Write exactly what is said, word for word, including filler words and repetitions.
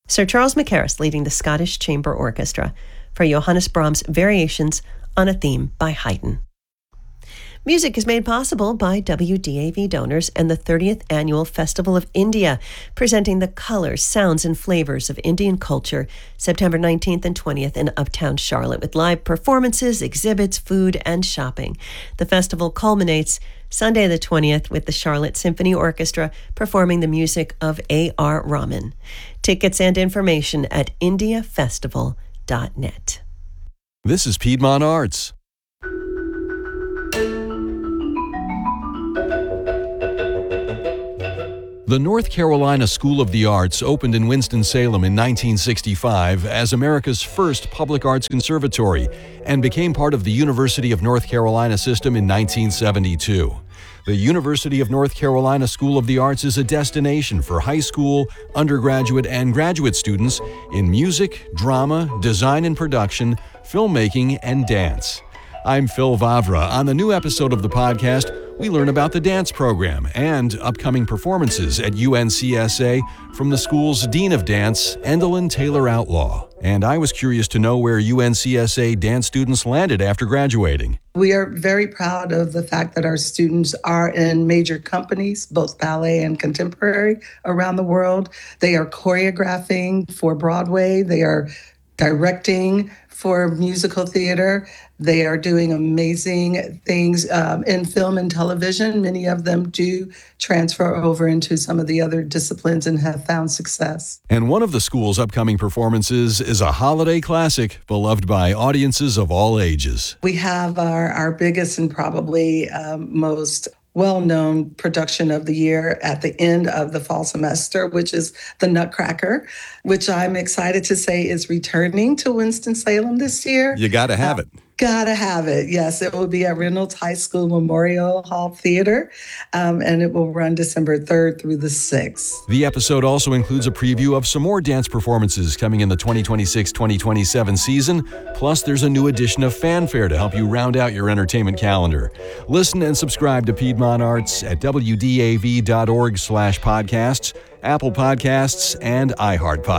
Sir Charles Mackerras leading the Scottish Chamber Orchestra for Johannes Brahms' Variations on a Theme by Haydn. Music is made possible by W D A V donors and the thirtieth Annual Festival of India, presenting the colors, sounds, and flavors of Indian culture, September nineteenth and twentieth in Uptown Charlotte, with live performances, exhibits, food, and shopping. The festival culminates Sunday the twentieth with the Charlotte Symphony Orchestra performing the music of A R Rahman. Tickets and information at india festival dot net. This is Piedmont Arts. The North Carolina School of the Arts opened in Winston-Salem in nineteen sixty-five as America's first public arts conservatory and became part of the University of North Carolina system in nineteen seventy-two. The University of North Carolina School of the Arts is a destination for high school, undergraduate, and graduate students in music, drama, design and production, filmmaking, and dance. I'm Phil Vavra. On the new episode of the podcast, we learn about the dance program and upcoming performances at U N C S A from the school's Dean of Dance, Endalyn Taylor Outlaw. And I was curious to know where U N C S A dance students landed after graduating. We are very proud of the fact that our students are in major companies, both ballet and contemporary, around the world. They are choreographing for Broadway. They are directing for musical theater. They are doing amazing things um, in film and television. Many of them do transfer over into some of the other disciplines and have found success. And one of the school's upcoming performances is a holiday classic beloved by audiences of all ages. We have our, our biggest and probably um, most well-known production of the year at the end of the fall semester, which is The Nutcracker, which I'm excited to say is returning to Winston-Salem this year. You got to have uh, it. Gotta have it. Yes, it will be at Reynolds High School Memorial Hall Theater, um, and it will run December third through the sixth. The episode also includes a preview of some more dance performances coming in the twenty twenty-six twenty twenty-seven season. Plus, there's a new edition of Fanfare to help you round out your entertainment calendar. Listen and subscribe to Piedmont Arts at W D A V dot org slash podcasts, Apple Podcasts, and iHeartPodcasts.